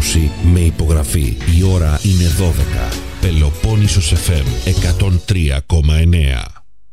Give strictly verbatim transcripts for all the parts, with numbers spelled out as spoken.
ενημέρωση με υπογραφή. Η ώρα είναι δώδεκα. Πελοπόννησος εφ εμ εκατόν τρία κόμμα εννέα.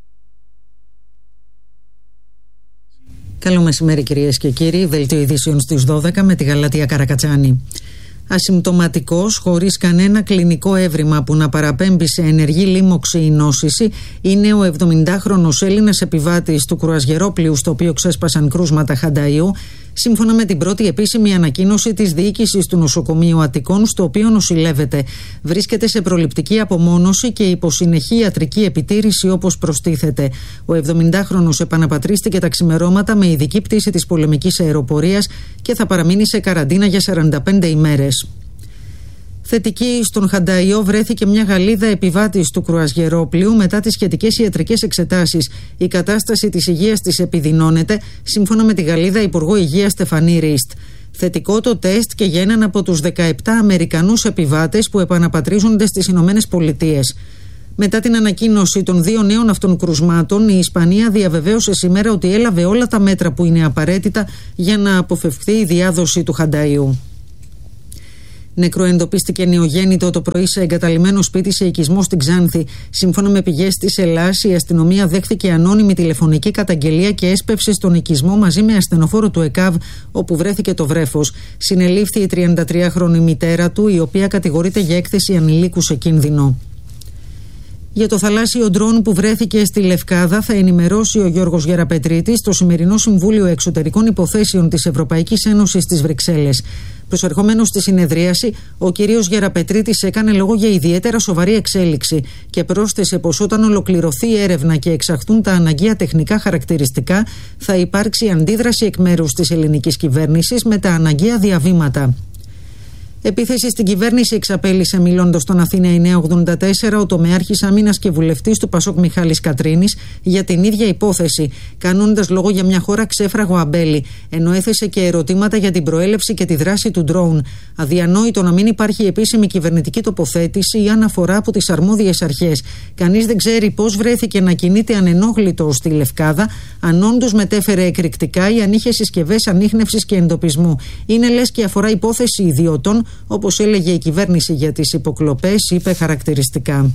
Καλό μεσημέρι κυρίες και κύριοι. Δελτίο ειδήσεων στις δώδεκα με τη Γαλατεία Καρακατσάνη. Ασυμπτωματικός, χωρίς κανένα κλινικό έβριμα που να παραπέμπει σε ενεργή λίμωξη ή νόσηση, είναι ο εβδομηντάχρονος Έλληνας επιβάτης του κρουαζιερόπλοιου στο οποίο ξέσπασαν κρούσματα χανταΐου, σύμφωνα με την πρώτη επίσημη ανακοίνωση της διοίκησης του νοσοκομείου Αττικών, στο οποίο νοσηλεύεται. Βρίσκεται σε προληπτική απομόνωση και υπό συνεχή ιατρική επιτήρηση, όπως προστίθεται. Ο εβδομηντάχρονος επαναπατρίστηκε τα ξημερώματα με ειδική πτήση της πολεμικής αεροπορίας και θα παραμείνει σε καραντίνα για σαράντα πέντε ημέρες. Θετική στον Χανταϊό βρέθηκε μια Γαλλίδα επιβάτης του κρουαζιερόπλοιου μετά τις σχετικές ιατρικές εξετάσεις. Η κατάσταση της υγείας της επιδεινώνεται, σύμφωνα με τη Γαλλίδα Υπουργό Υγείας Στεφανή Ριστ. Θετικό το τεστ και για έναν από τους δεκαεπτά Αμερικανούς επιβάτες που επαναπατρίζονται στις Ηνωμένες Πολιτείες. Μετά την ανακοίνωση των δύο νέων αυτών κρουσμάτων, η Ισπανία διαβεβαίωσε σήμερα ότι έλαβε όλα τα μέτρα που είναι απαραίτητα για να αποφευχθεί η διάδοση του Χανταϊού. Νεκρό εντοπίστηκε νεογέννητο το πρωί σε εγκαταλειμμένο σπίτι σε οικισμό στην Ξάνθη. Σύμφωνα με πηγές της Ελλάς, η αστυνομία δέχθηκε ανώνυμη τηλεφωνική καταγγελία και έσπευσε στον οικισμό μαζί με ασθενοφόρο του ΕΚΑΒ, όπου βρέθηκε το βρέφος. Συνελήφθη η τριαντατριάχρονη μητέρα του, η οποία κατηγορείται για έκθεση ανηλίκου σε κίνδυνο. Για το θαλάσσιο ντρόν που βρέθηκε στη Λευκάδα θα ενημερώσει ο Γιώργος Γεραπετρίτης στο σημερινό Συμβούλιο Εξωτερικών Υποθέσεων της Ευρωπαϊκής Ένωσης στις Βρυξέλλες. Προσερχόμενος στη συνεδρίαση, ο κύριος Γεραπετρίτης έκανε λόγο για ιδιαίτερα σοβαρή εξέλιξη και πρόσθεσε πως όταν ολοκληρωθεί η έρευνα και εξαχθούν τα αναγκαία τεχνικά χαρακτηριστικά, θα υπάρξει αντίδραση εκ μέρους της ελληνικής κυβέρνησης με τα αναγκαία διαβήματα. Επίθεση στην κυβέρνηση εξαπέλυσε, μιλώντας στον Αθήνα εννιακόσια ογδόντα τέσσερα, ο τομεάρχης άμυνας και βουλευτής του Πασόκ Μιχάλης Κατρίνης για την ίδια υπόθεση, κάνοντας λόγο για μια χώρα ξέφραγο αμπέλι, ενώ έθεσε και ερωτήματα για την προέλευση και τη δράση του ντρόουν. Αδιανόητο να μην υπάρχει επίσημη κυβερνητική τοποθέτηση ή αναφορά από τις αρμόδιες αρχές. Κανείς δεν ξέρει πώς βρέθηκε να κινείται ανενόχλητο στη Λευκάδα, αν όντως μετέφερε εκρηκτικά ή αν είχε συσκευές ανίχνευσης και εντοπισμού. Είναι λες και αφορά υπόθεση ιδιωτών, όπως έλεγε η κυβέρνηση για τις υποκλοπές, είπε χαρακτηριστικά.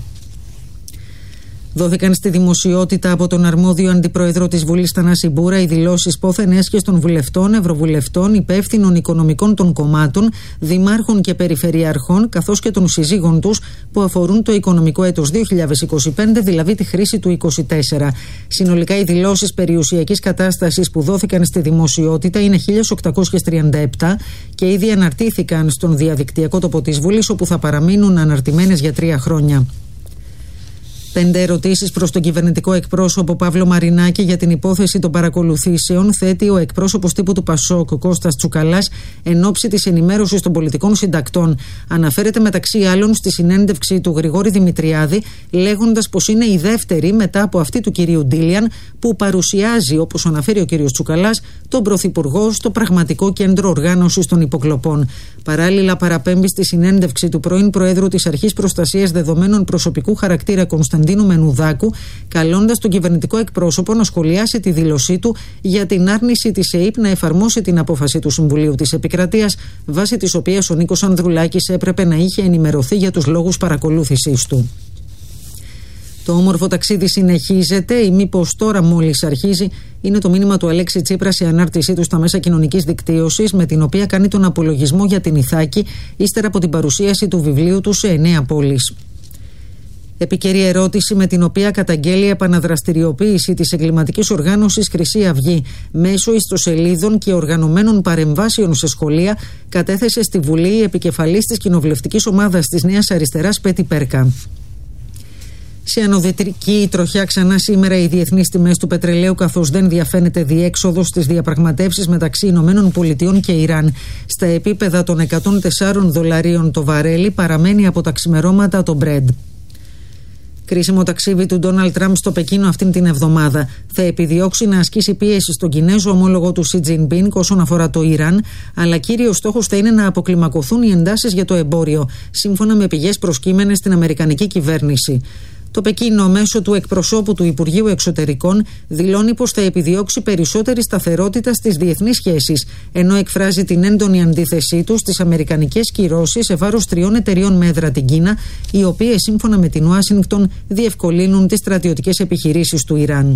Δόθηκαν στη δημοσιότητα από τον αρμόδιο αντιπρόεδρο της Βουλής Θανάση Μπούρα οι δηλώσεις πόθεν έσχες των βουλευτών, ευρωβουλευτών, υπεύθυνων οικονομικών των κομμάτων, δημάρχων και περιφερειαρχών, καθώς και των συζύγων τους, που αφορούν το οικονομικό έτος δύο χιλιάδες είκοσι πέντε, δηλαδή τη χρήση του είκοσι τέσσερα. Συνολικά οι δηλώσεις περιουσιακής κατάστασης που δόθηκαν στη δημοσιότητα είναι χίλια οκτακόσιες τριάντα επτά και ήδη αναρτήθηκαν στον διαδικτυακό τόπο της Βουλής, όπου θα παραμείνουν αναρτημένες για τρία χρόνια. Πέντε ερωτήσεις προς τον κυβερνητικό εκπρόσωπο Παύλο Μαρινάκη για την υπόθεση των παρακολουθήσεων θέτει ο εκπρόσωπος τύπου του Πασόκ, Κώστας Τσουκαλάς, εν ώψη της ενημέρωσης των πολιτικών συντακτών. Αναφέρεται μεταξύ άλλων στη συνέντευξη του Γρηγόρη Δημητριάδη, λέγοντας πως είναι η δεύτερη μετά από αυτή του κυρίου Ντίλιαν, που παρουσιάζει, όπως αναφέρει ο κύριος Τσουκαλάς, τον Πρωθυπουργό στο πραγματικό κέντρο οργάνωσης των υποκλοπών. Παράλληλα, παραπέμπει στη συνέντευξη του πρώην Προέδρου της Αρχής Προστασίας Δεδομένων Προσωπικού Χαρακτήρα Κωνσταντίνου Μενουδάκου, καλώντας τον κυβερνητικό εκπρόσωπο να σχολιάσει τη δήλωσή του για την άρνηση της ΕΥΠ να εφαρμόσει την απόφαση του Συμβουλίου της Επικρατείας, βάσει της οποίας ο Νίκος Ανδρουλάκης έπρεπε να είχε ενημερωθεί για τους λόγους παρακολούθησής του. Το όμορφο ταξίδι συνεχίζεται, ή μήπως τώρα μόλις αρχίζει, είναι το μήνυμα του Αλέξη Τσίπρα σε ανάρτησή του στα μέσα κοινωνικής δικτύωσης, με την οποία κάνει τον απολογισμό για την Ιθάκη, ύστερα από την παρουσίαση του βιβλίου του σε εννέα πόλεις. Επικαιρή ερώτηση με την οποία καταγγέλει επαναδραστηριοποίηση της εγκληματικής οργάνωσης Χρυσή Αυγή μέσω ιστοσελίδων και οργανωμένων παρεμβάσεων σε σχολεία, κατέθεσε στη Βουλή η επικεφαλής της κοινοβουλευτικής ομάδας της Νέας Αριστεράς, Πέτη Πέρκα. Σε ανωδυτρική τροχιά ξανά σήμερα οι διεθνείς τιμές του πετρελαίου, καθώς δεν διαφαίνεται διέξοδος στις διαπραγματεύσεις μεταξύ Ηνωμένων Πολιτειών και Ιράν. Στα επίπεδα των εκατόν τέσσερα δολαρίων το βαρέλι παραμένει από τα ξημερώματα το Brent. Κρίσιμο ταξίδι του Ντόναλντ Τραμπ στο Πεκίνο αυτήν την εβδομάδα. Θα επιδιώξει να ασκήσει πίεση στον Κινέζο ομόλογο του Σι Τζινπίνγκ όσον αφορά το Ιράν, αλλά κύριος στόχος θα είναι να αποκλιμακωθούν οι εντάσεις για το εμπόριο, σύμφωνα με πηγές προσκύμενες στην Αμερικανική κυβέρνηση. Το Πεκίνο, μέσω του εκπροσώπου του Υπουργείου Εξωτερικών, δηλώνει πως θα επιδιώξει περισσότερη σταθερότητα στις διεθνείς σχέσεις, ενώ εκφράζει την έντονη αντίθεσή του στις αμερικανικές κυρώσεις σε βάρος τριών εταιριών με έδρα την Κίνα, οι οποίες σύμφωνα με την Ουάσιγκτον διευκολύνουν τις στρατιωτικές επιχειρήσεις του Ιράν.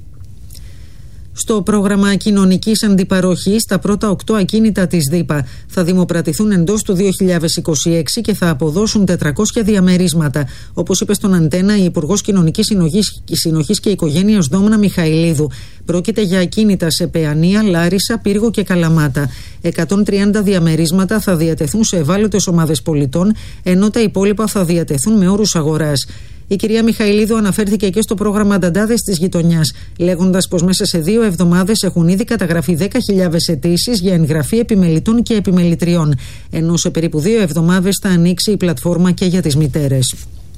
Στο πρόγραμμα κοινωνικής αντιπαροχής, τα πρώτα οκτώ ακίνητα της ΔΥΠΑ θα δημοπρατηθούν εντός του δύο χιλιάδες είκοσι έξι και θα αποδώσουν τετρακόσια διαμερίσματα, όπως είπε στον Αντένα η Υπουργός Κοινωνικής Συνοχής και Οικογένειας Δόμνα Μιχαηλίδου. Πρόκειται για ακίνητα σε Παιανία, Λάρισα, Πύργο και Καλαμάτα. εκατόν τριάντα διαμερίσματα θα διατεθούν σε ευάλωτες ομάδες πολιτών, ενώ τα υπόλοιπα θα διατεθούν με όρους αγοράς. Η κυρία Μιχαηλίδου αναφέρθηκε και στο πρόγραμμα Ανταντάδες της γειτονιάς, λέγοντας πως μέσα σε δύο εβδομάδες έχουν ήδη καταγραφεί δέκα χιλιάδες αιτήσεις για εγγραφή επιμελητών και επιμελητριών, ενώ σε περίπου δύο εβδομάδες θα ανοίξει η πλατφόρμα και για τις μητέρες.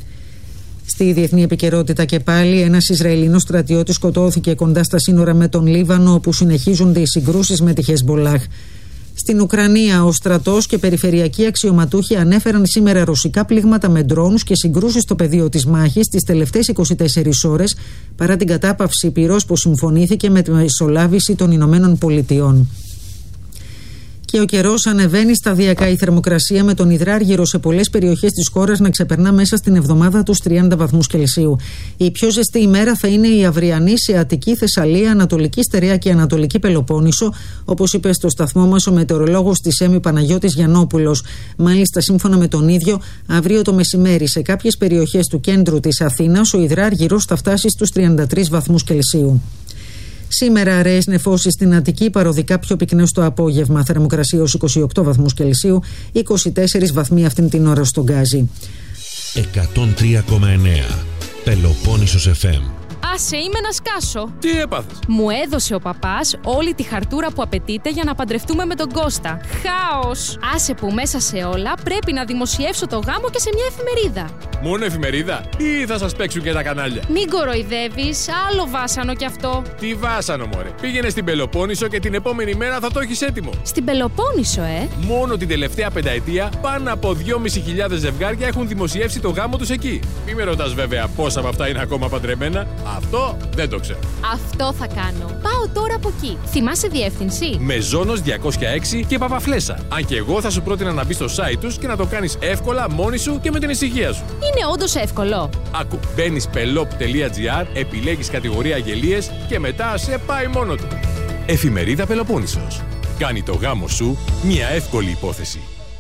Στη διεθνή επικαιρότητα και πάλι, ένας Ισραηλινός στρατιώτης σκοτώθηκε κοντά στα σύνορα με τον Λίβανο, όπου συνεχίζονται οι συγκρούσεις με τη Χεσμπολάχ. Στην Ουκρανία, ο στρατός και περιφερειακοί αξιωματούχοι ανέφεραν σήμερα ρωσικά πλήγματα με ντρόουνς και συγκρούσεις στο πεδίο της μάχης τις τελευταίες είκοσι τέσσερις ώρες, παρά την κατάπαυση πυρός που συμφωνήθηκε με τη μεσολάβηση των Ηνωμένων Πολιτειών. Και ο καιρός ανεβαίνει σταδιακά, η θερμοκρασία με τον υδράργυρο σε πολλές περιοχές της χώρας να ξεπερνά μέσα στην εβδομάδα τους τριάντα βαθμούς Κελσίου. Η πιο ζεστή ημέρα θα είναι η αυριανή σε Αττική, Θεσσαλία, Ανατολική Στερεά και Ανατολική Πελοπόννησο, όπως είπε στο σταθμό μας ο μετεωρολόγος της ΕΜΗ Παναγιώτης Γιαννόπουλος. Μάλιστα, σύμφωνα με τον ίδιο, αύριο το μεσημέρι σε κάποιες περιοχές του κέντρου της Αθήνας ο υδράργυρος θα φτάσει στους τριάντα τρεις βαθμούς Κελσίου. Σήμερα αραιές νεφώσεις στην Αττική, παροδικά πιο πυκνές το απόγευμα. Θερμοκρασία ως είκοσι οκτώ βαθμούς Κελσίου, είκοσι τέσσερις βαθμοί αυτήν την ώρα στον Γκάζι. εκατόν τρία κόμμα εννέα Πελοπόννησος εφ εμ. Άσε, είμαι να σκάσω. Τι έπαθες? Μου έδωσε ο παπάς όλη τη χαρτούρα που απαιτείται για να παντρευτούμε με τον Κώστα. Χάος! Άσε που μέσα σε όλα πρέπει να δημοσιεύσω το γάμο και σε μια εφημερίδα. Μόνο εφημερίδα ή θα σας παίξουν και τα κανάλια? Μην κοροϊδεύεις, άλλο βάσανο κι αυτό. Τι βάσανο, μωρέ. Πήγαινε στην Πελοπόννησο και την επόμενη μέρα θα το έχεις έτοιμο. Στην Πελοπόννησο, ε! Μόνο την τελευταία πενταετία πάνω από δυόμισι χιλιάδες ζευγάρια έχουν δημοσιεύσει το γάμο τους εκεί. Μη με ρωτάς βέβαια πόσα από αυτά είναι ακόμα παντρεμένα. Αυτό δεν το ξέρω. Αυτό θα κάνω. Πάω τώρα από εκεί. Θυμάσαι διεύθυνση? Μεζόνος διακόσια έξι και Παπαφλέσσα. Αν και εγώ θα σου πρότεινα να μπεις στο site τους και να το κάνεις εύκολα μόνη σου και με την ησυχία σου. Είναι όντως εύκολο. Άκου, μπαίνεις πελόπ τελεία τζι άρ, επιλέγεις κατηγορία αγγελίες και μετά σε πάει μόνο του. Εφημερίδα Πελοπόννησος. Κάνει το γάμο σου μια εύκολη υπόθεση.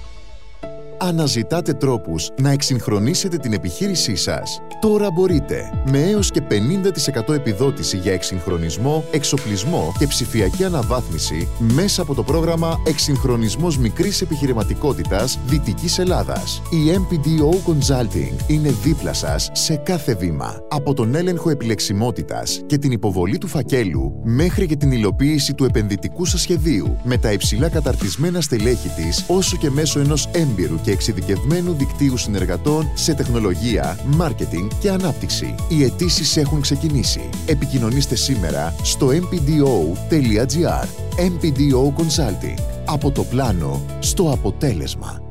Αναζητάτε τρόπους να εξυγχρονίσετε την επιχείρησή σας. Τώρα μπορείτε. Με έως και πενήντα τοις εκατό επιδότηση για εξυγχρονισμό, εξοπλισμό και ψηφιακή αναβάθμιση μέσα από το πρόγραμμα Εξυγχρονισμός Μικρής Επιχειρηματικότητας Δυτικής Ελλάδας. Η εμ πι ντι ο Consulting είναι δίπλα σας σε κάθε βήμα. Από τον έλεγχο επιλεξιμότητας και την υποβολή του φακέλου μέχρι και την υλοποίηση του επενδυτικού σας σχεδίου, με τα υψηλά καταρτισμένα στελέχη της, όσο και μέσω ενός έμπειρου και εξειδικευμένου δικτύου συνεργατών σε τεχνολογία, μάρκετινγκ και ανάπτυξη. Οι αιτήσεις έχουν ξεκινήσει. Επικοινωνήστε σήμερα στο εμ πι ντι ο τελεία τζι άρ. εμ πι ντι ο Consulting. Από το πλάνο στο αποτέλεσμα.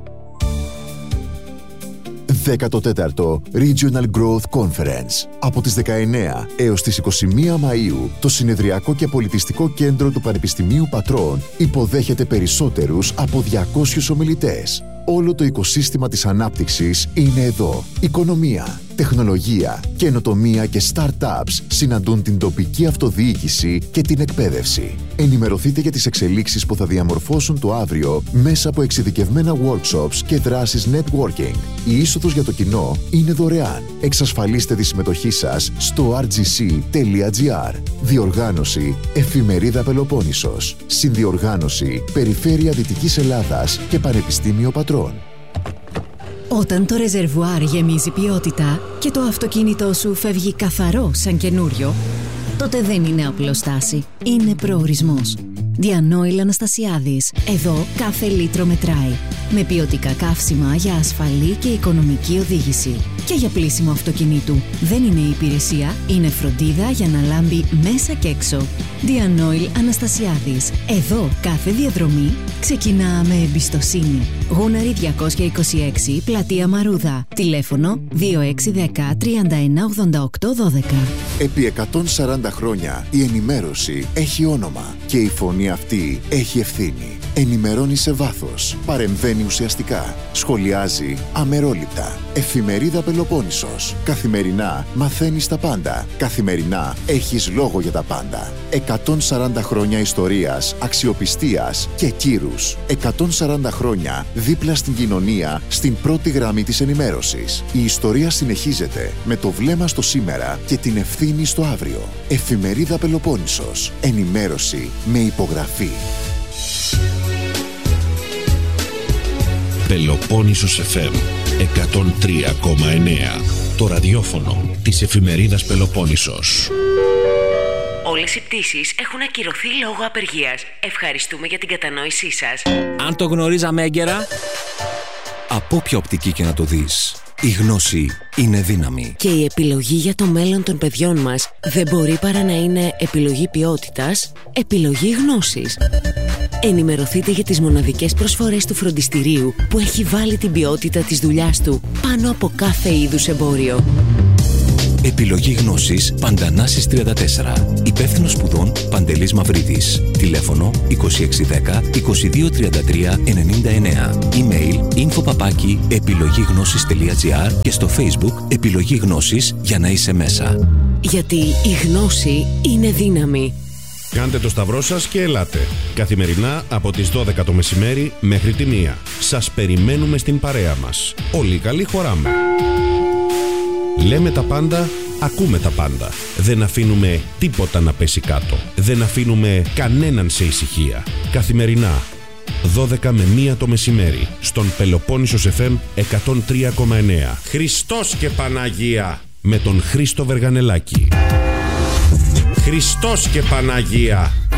δέκατο τέταρτο Regional Growth Conference. Από τις δεκαεννέα έως τις είκοσι μία Μαΐου, το Συνεδριακό και Πολιτιστικό Κέντρο του Πανεπιστημίου Πατρών υποδέχεται περισσότερους από διακόσιους ομιλητές. Όλο το οικοσύστημα της ανάπτυξης είναι εδώ. Οικονομία, τεχνολογία, καινοτομία και startups συναντούν την τοπική αυτοδιοίκηση και την εκπαίδευση. Ενημερωθείτε για τις εξελίξεις που θα διαμορφώσουν το αύριο μέσα από εξειδικευμένα workshops και δράσεις networking. Η είσοδος για το κοινό είναι δωρεάν. Εξασφαλίστε τη συμμετοχή σας στο αρ τζι σι τελεία τζι άρ. Διοργάνωση Εφημερίδα Πελοπόννησος. Συνδιοργάνωση Περιφέρεια Δυτικής Ελλάδας και Πανεπιστήμιο Πατρών. Όταν το ρεζερβουάρ γεμίζει ποιότητα και το αυτοκίνητό σου φεύγει καθαρό σαν καινούριο, τότε δεν είναι απλώς στάση, είναι προορισμός. Διανόηλ Αναστασιάδης. Εδώ κάθε λίτρο μετράει. Με ποιοτικά καύσιμα για ασφαλή και οικονομική οδήγηση. και για πλύσιμο αυτοκινήτου. Δεν είναι υπηρεσία, είναι φροντίδα για να λάμπει μέσα και έξω. Διανοήλ Αναστασιάδης. Εδώ κάθε διαδρομή ξεκινά με εμπιστοσύνη. Γούναρη διακόσια είκοσι έξι, Πλατεία Μαρούδα. Τηλέφωνο δύο έξι ένα μηδέν τρία ένα ογδόντα οκτώ δώδεκα. Επί εκατόν σαράντα χρόνια η ενημέρωση έχει όνομα και η φωνή αυτή έχει ευθύνη. Ενημερώνει σε βάθος, παρεμβαίνει ουσιαστικά, σχολιάζει αμερόληπτα. Εφημερίδα Πελοπόννησος. Καθημερινά μαθαίνεις τα πάντα. Καθημερινά έχεις λόγο για τα πάντα. εκατόν σαράντα χρόνια ιστορίας, αξιοπιστίας και κύρους. εκατόν σαράντα χρόνια δίπλα στην κοινωνία, στην πρώτη γραμμή της ενημέρωσης. Η ιστορία συνεχίζεται με το βλέμμα στο σήμερα και την ευθύνη στο αύριο. Εφημερίδα Πελοπόννησος. Ενημέρωση με υπογραφή. Πελοπόννησος εφ εμ εκατόν τρία κόμμα εννέα. Το ραδιόφωνο της εφημερίδας Πελοπόννησος. Όλες οι πτήσεις έχουν ακυρωθεί λόγω απεργίας. Ευχαριστούμε για την κατανόησή σας. Αν το γνωρίζαμε έγκαιρα, από όποια οπτική και να το δεις, η γνώση είναι δύναμη. Και η επιλογή για το μέλλον των παιδιών μας δεν μπορεί παρά να είναι επιλογή ποιότητας, επιλογή γνώσης. Ενημερωθείτε για τις μοναδικές προσφορές του φροντιστηρίου που έχει βάλει την ποιότητα της δουλειάς του πάνω από κάθε είδους εμπόριο. Επιλογή γνώσης Παντανάσης τριάντα τέσσερα. Υπεύθυνος σπουδών Παντελής Μαυρίδης. Τηλέφωνο είκοσι έξι δέκα είκοσι δύο τριάντα τρία ενενήντα εννέα. Email info παπάκι επιλογή-γνώσης τελεία τζι άρ και στο Facebook Επιλογή Γνώσης για να είσαι μέσα. Γιατί η γνώση είναι δύναμη. Κάντε το σταυρό σας και ελάτε. Καθημερινά από τις δώδεκα το μεσημέρι μέχρι τη μία. Σας περιμένουμε στην παρέα μας. Όλοι καλοί χωράμε. Λέμε τα πάντα, ακούμε τα πάντα. Δεν αφήνουμε τίποτα να πέσει κάτω. Δεν αφήνουμε κανέναν σε ησυχία. Καθημερινά, δώδεκα με μία το μεσημέρι, στον Πελοπόννησος εφ εμ εκατόν τρία κόμμα εννέα. Χριστός και Παναγία, με τον Χρήστο Βεργανελάκη. Χριστός και Παναγία.